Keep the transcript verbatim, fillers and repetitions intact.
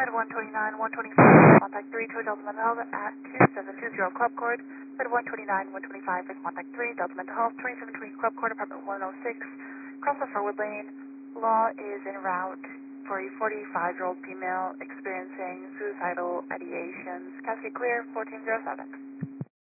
Med one twenty-nine, one twenty-five, contact three to Delta Mental Health at two seven two zero Club Court. Med one twenty-nine, one twenty-five is contact three, Delta Mental Health, twenty-seven twenty Club Court, apartment one oh six. Cross the Furwood Lane. Law is en route for a forty-five-year-old female experiencing suicidal ideations. Cassie clear, fourteen oh seven.